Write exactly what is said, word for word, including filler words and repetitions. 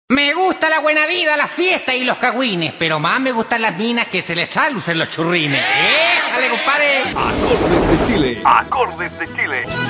Me gusta la buena vida, la fiesta y los cagüines, pero más me gustan las minas que se les echa luz en los churrines. ¡Eh! ¡Dale, compadre! Acordes de Chile. Acordes de Chile.